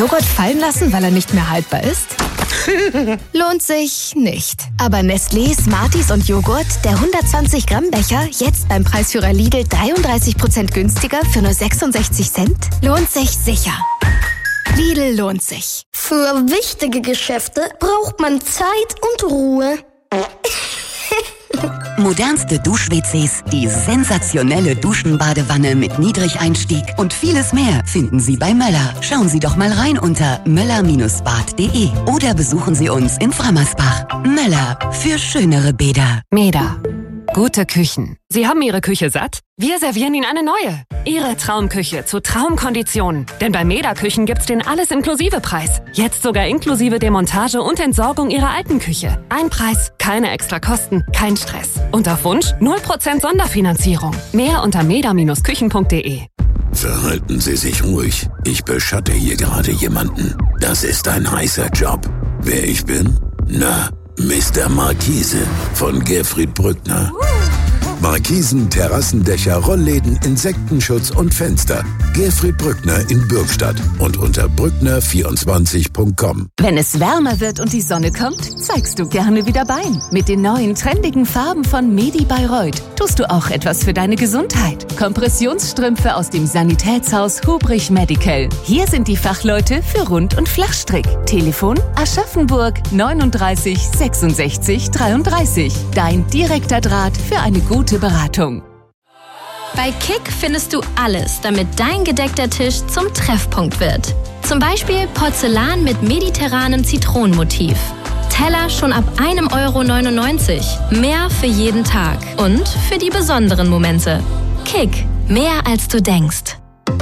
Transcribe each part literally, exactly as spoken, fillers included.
Joghurt fallen lassen, weil er nicht mehr haltbar ist? Lohnt sich nicht. Aber Nestlé, Smarties und Joghurt, der hundertzwanzig Gramm Becher, jetzt beim Preisführer Lidl dreiunddreißig Prozent günstiger für nur sechsundsechzig Cent? Lohnt sich sicher. Lidl lohnt sich. Für wichtige Geschäfte braucht man Zeit und Ruhe. Modernste Dusch-W Cs, die sensationelle Duschenbadewanne mit Niedrigeinstieg und vieles mehr finden Sie bei Möller. Schauen Sie doch mal rein unter möller Bindestrich bad punkt de oder besuchen Sie uns in Frammersbach. Möller, für schönere Bäder. Meda. Gute Küchen. Sie haben Ihre Küche satt? Wir servieren Ihnen eine neue. Ihre Traumküche zu Traumkonditionen. Denn bei Meda Küchen gibt's den Alles-Inklusive-Preis. Jetzt sogar inklusive Demontage und Entsorgung Ihrer alten Küche. Ein Preis, keine extra Kosten, kein Stress. Und auf Wunsch null Prozent Sonderfinanzierung. Mehr unter meda Bindestrich küchen punkt de. Verhalten Sie sich ruhig. Ich beschatte hier gerade jemanden. Das ist ein heißer Job. Wer ich bin? Na, Mister Markise von Gerfried Brückner. Markisen, Terrassendächer, Rollläden, Insektenschutz und Fenster. Gerfried Brückner in Bürgstadt und unter brückner vierundzwanzig punkt com. Wenn es wärmer wird und die Sonne kommt, zeigst du gerne wieder Bein. Mit den neuen trendigen Farben von Medi Bayreuth tust du auch etwas für deine Gesundheit. Kompressionsstrümpfe aus dem Sanitätshaus Hubrich Medical. Hier sind die Fachleute für Rund- und Flachstrick. Telefon Aschaffenburg neununddreißig sechsundsechzig dreiunddreißig. Dein direkter Draht für eine gute Beratung. Bei Kick findest du alles, damit dein gedeckter Tisch zum Treffpunkt wird. Zum Beispiel Porzellan mit mediterranem Zitronenmotiv. Teller schon ab einem Euro neunundneunzig. Mehr für jeden Tag und für die besonderen Momente. Kick, mehr als du denkst.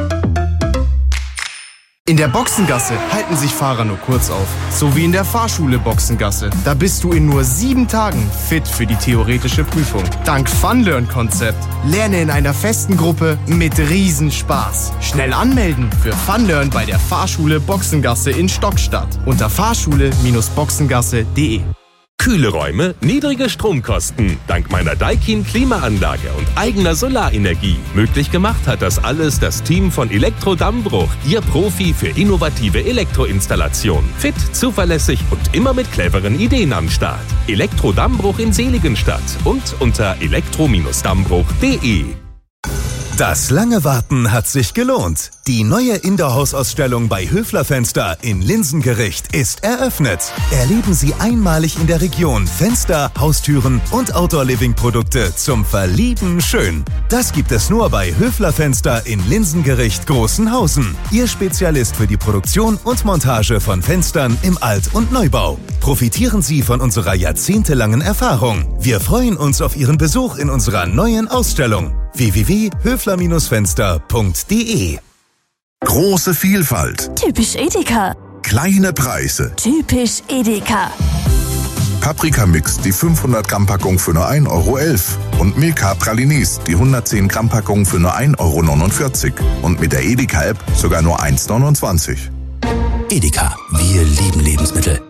In der Boxengasse halten sich Fahrer nur kurz auf. So wie in der Fahrschule Boxengasse. Da bist du in nur sieben Tagen fit für die theoretische Prüfung. Dank Funlearn-Konzept. Lerne in einer festen Gruppe mit Riesenspaß. Schnell anmelden für Funlearn bei der Fahrschule Boxengasse in Stockstadt. Unter fahrschule Bindestrich boxengasse punkt de. Kühle Räume, niedrige Stromkosten. Dank meiner Daikin Klimaanlage und eigener Solarenergie. Möglich gemacht hat das alles das Team von Elektro Dammbruch. Ihr Profi für innovative Elektroinstallation. Fit, zuverlässig und immer mit cleveren Ideen am Start. Elektro Dammbruch in Seligenstadt und unter elektro Bindestrich dammbruch punkt de. Das lange Warten hat sich gelohnt. Die neue Indoor-Hausausstellung bei Höfler Fenster in Linsengericht ist eröffnet. Erleben Sie einmalig in der Region Fenster, Haustüren und Outdoor-Living-Produkte zum Verlieben schön. Das gibt es nur bei Höfler Fenster in Linsengericht Großenhausen. Ihr Spezialist für die Produktion und Montage von Fenstern im Alt- und Neubau. Profitieren Sie von unserer jahrzehntelangen Erfahrung. Wir freuen uns auf Ihren Besuch in unserer neuen Ausstellung. w w w punkt höfler Fenster punkt de. Große Vielfalt. Typisch Edeka. Kleine Preise. Typisch Edeka. Paprika-Mix, die fünfhundert Gramm Packung für nur ein Euro elf. Und Milka Pralines, die hundertzehn Gramm Packung für nur ein Euro neunundvierzig. Und mit der Edeka-App sogar nur eins neunundzwanzig. Edeka, wir lieben Lebensmittel.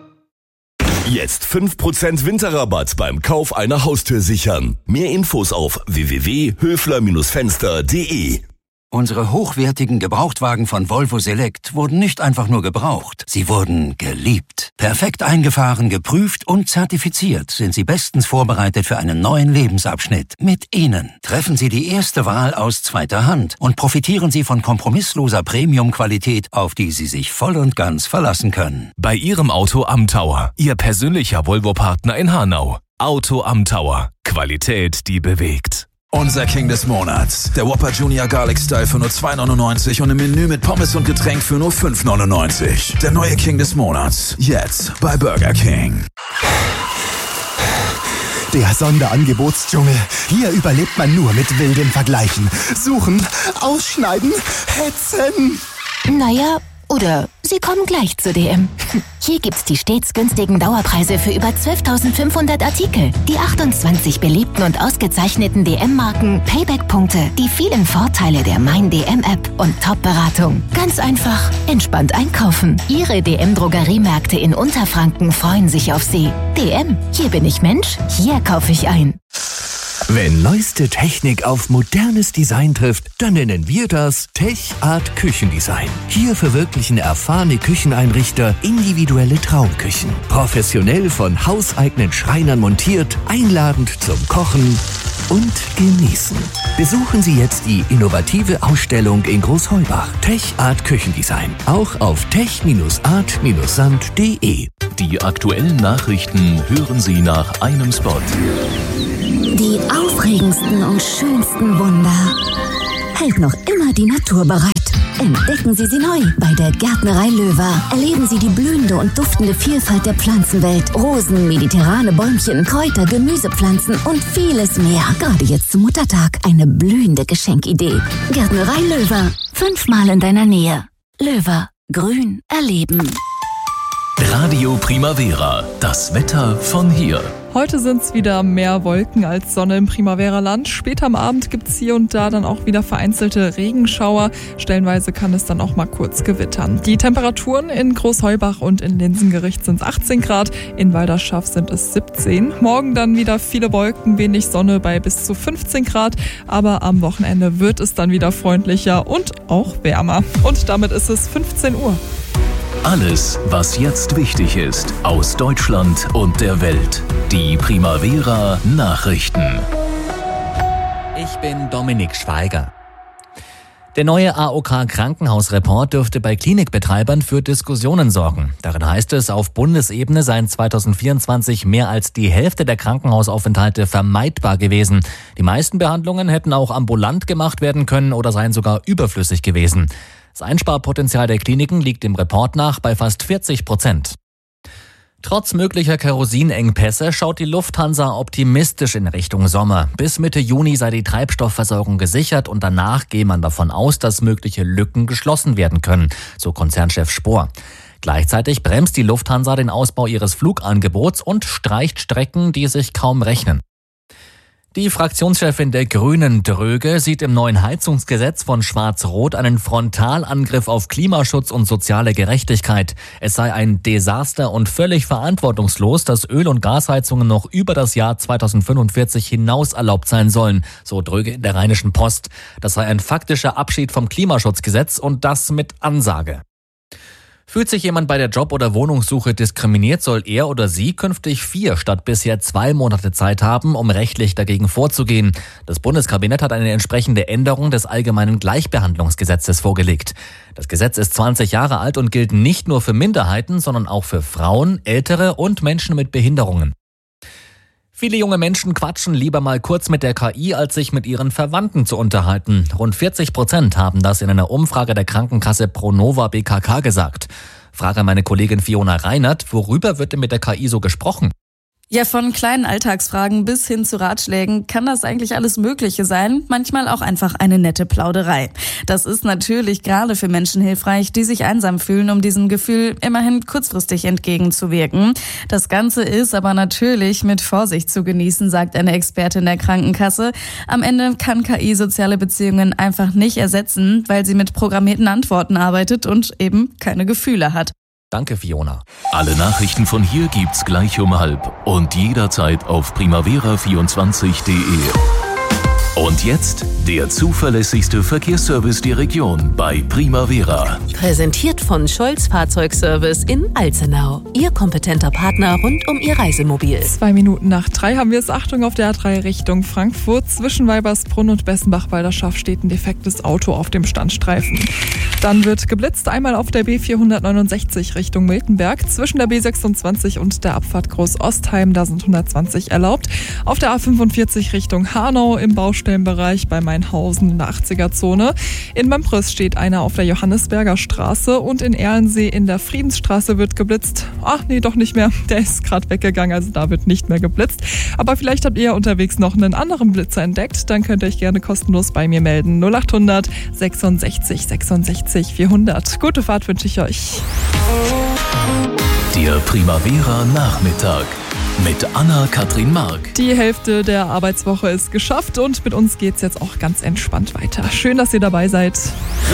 Jetzt fünf Prozent Winterrabatt beim Kauf einer Haustür sichern. Mehr Infos auf w w w punkt höfler Fenster punkt de. Unsere hochwertigen Gebrauchtwagen von Volvo Select wurden nicht einfach nur gebraucht, sie wurden geliebt. Perfekt eingefahren, geprüft und zertifiziert sind sie bestens vorbereitet für einen neuen Lebensabschnitt. Mit ihnen treffen Sie die erste Wahl aus zweiter Hand und profitieren Sie von kompromissloser Premium-Qualität, auf die Sie sich voll und ganz verlassen können. Bei Ihrem Auto am Tower, Ihr persönlicher Volvo-Partner in Hanau. Auto am Tower. Qualität, die bewegt. Unser King des Monats. Der Whopper Junior Garlic Style für nur zwei neunundneunzig und im Menü mit Pommes und Getränk für nur fünf neunundneunzig. Der neue King des Monats. Jetzt bei Burger King. Der Sonderangebotsdschungel. Hier überlebt man nur mit wilden Vergleichen. Suchen, ausschneiden, hetzen. Naja, oder Sie kommen gleich zu D M. Hier gibt's die stets günstigen Dauerpreise für über zwölftausendfünfhundert Artikel. Die achtundzwanzig beliebten und ausgezeichneten D M-Marken, Payback-Punkte, die vielen Vorteile der Mein D M-App und Top-Beratung. Ganz einfach, entspannt einkaufen. Ihre D M-Drogeriemärkte in Unterfranken freuen sich auf Sie. D M, hier bin ich Mensch, hier kaufe ich ein. Wenn neueste Technik auf modernes Design trifft, dann nennen wir das TechArt Küchendesign. Hier verwirklichen erfahrene Kücheneinrichter individuelle Traumküchen. Professionell von hauseigenen Schreinern montiert, einladend zum Kochen und Genießen. Besuchen Sie jetzt die innovative Ausstellung in Großheubach. TechArt Küchendesign. Auch auf tech art sand punkt de. Die aktuellen Nachrichten hören Sie nach einem Spot. Die aufregendsten und schönsten Wunder hält noch immer die Natur bereit. Entdecken Sie sie neu bei der Gärtnerei Löwer. Erleben Sie die blühende und duftende Vielfalt der Pflanzenwelt. Rosen, mediterrane Bäumchen, Kräuter, Gemüsepflanzen und vieles mehr. Gerade jetzt zum Muttertag eine blühende Geschenkidee. Gärtnerei Löwer. Fünfmal in deiner Nähe. Löwer. Grün erleben. Radio Primavera. Das Wetter von hier. Heute sind es wieder mehr Wolken als Sonne im Primavera-Land. Später am Abend gibt es hier und da dann auch wieder vereinzelte Regenschauer. Stellenweise kann es dann auch mal kurz gewittern. Die Temperaturen in Großheubach und in Linsengericht sind achtzehn Grad, in Walderschaff sind es siebzehn. Morgen dann wieder viele Wolken, wenig Sonne bei bis zu fünfzehn Grad. Aber am Wochenende wird es dann wieder freundlicher und auch wärmer. Und damit ist es fünfzehn Uhr. Alles, was jetzt wichtig ist, aus Deutschland und der Welt. Die Primavera Nachrichten. Ich bin Dominik Schweiger. Der neue A O K-Krankenhausreport dürfte bei Klinikbetreibern für Diskussionen sorgen. Darin heißt es, auf Bundesebene seien zweitausendvierundzwanzig mehr als die Hälfte der Krankenhausaufenthalte vermeidbar gewesen. Die meisten Behandlungen hätten auch ambulant gemacht werden können oder seien sogar überflüssig gewesen. Das Einsparpotenzial der Kliniken liegt im Report nach bei fast vierzig Prozent. Trotz möglicher Kerosinengpässe schaut die Lufthansa optimistisch in Richtung Sommer. Bis Mitte Juni sei die Treibstoffversorgung gesichert und danach gehe man davon aus, dass mögliche Lücken geschlossen werden können, so Konzernchef Spohr. Gleichzeitig bremst die Lufthansa den Ausbau ihres Flugangebots und streicht Strecken, die sich kaum rechnen. Die Fraktionschefin der Grünen, Dröge, sieht im neuen Heizungsgesetz von Schwarz-Rot einen Frontalangriff auf Klimaschutz und soziale Gerechtigkeit. Es sei ein Desaster und völlig verantwortungslos, dass Öl- und Gasheizungen noch über das Jahr zweitausendfünfundvierzig hinaus erlaubt sein sollen, so Dröge in der Rheinischen Post. Das sei ein faktischer Abschied vom Klimaschutzgesetz und das mit Ansage. Fühlt sich jemand bei der Job- oder Wohnungssuche diskriminiert, soll er oder sie künftig vier statt bisher zwei Monate Zeit haben, um rechtlich dagegen vorzugehen. Das Bundeskabinett hat eine entsprechende Änderung des Allgemeinen Gleichbehandlungsgesetzes vorgelegt. Das Gesetz ist zwanzig Jahre alt und gilt nicht nur für Minderheiten, sondern auch für Frauen, Ältere und Menschen mit Behinderungen. Viele junge Menschen quatschen lieber mal kurz mit der K I, als sich mit ihren Verwandten zu unterhalten. Rund vierzig Prozent haben das in einer Umfrage der Krankenkasse Pronova B K K gesagt. Frage meine Kollegin Fiona Reinert, worüber wird denn mit der K I so gesprochen? Ja, von kleinen Alltagsfragen bis hin zu Ratschlägen kann das eigentlich alles Mögliche sein, manchmal auch einfach eine nette Plauderei. Das ist natürlich gerade für Menschen hilfreich, die sich einsam fühlen, um diesem Gefühl immerhin kurzfristig entgegenzuwirken. Das Ganze ist aber natürlich mit Vorsicht zu genießen, sagt eine Expertin der Krankenkasse. Am Ende kann K I soziale Beziehungen einfach nicht ersetzen, weil sie mit programmierten Antworten arbeitet und eben keine Gefühle hat. Danke, Fiona. Alle Nachrichten von hier gibt's gleich um halb und jederzeit auf primavera vierundzwanzig punkt de. Und jetzt der zuverlässigste Verkehrsservice der Region bei Primavera. Präsentiert von Scholz Fahrzeugservice in Alzenau. Ihr kompetenter Partner rund um Ihr Reisemobil. Zwei Minuten nach drei haben wir es. Achtung auf der A drei Richtung Frankfurt. Zwischen Weibersbrunn und Bessenbach-Walderschaft steht ein defektes Auto auf dem Standstreifen. Dann wird geblitzt, einmal auf der B vierhundertneunundsechzig Richtung Miltenberg. Zwischen der B sechsundzwanzig und der Abfahrt Groß-Ostheim, da sind hundertzwanzig erlaubt. Auf der A fünfundvierzig Richtung Hanau im Baustellenbereich bei Mainhausen in der achtziger-Zone. In Mempres steht einer auf der Johannisberger Straße und in Erlensee in der Friedensstraße wird geblitzt. Ach nee, doch nicht mehr. Der ist gerade weggegangen, also da wird nicht mehr geblitzt. Aber vielleicht habt ihr unterwegs noch einen anderen Blitzer entdeckt. Dann könnt ihr euch gerne kostenlos bei mir melden. null achthundert sechsundsechzig sechsundsechzig vierhundert. Gute Fahrt wünsche ich euch. Der Primavera Nachmittag mit Anna-Kathrin Mark. Die Hälfte der Arbeitswoche ist geschafft und mit uns geht's jetzt auch ganz entspannt weiter. Schön, dass ihr dabei seid.